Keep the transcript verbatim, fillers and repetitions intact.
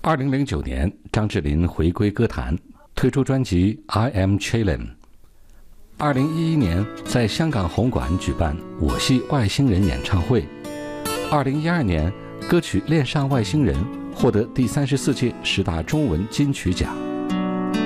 二零零九年，张智霖回归歌坛，推出专辑《I Am Chillin》。二零一一年，在香港红馆举办《我系外星人》演唱会。二零一二年，歌曲《恋上外星人》获得第三十四届十大中文金曲奖。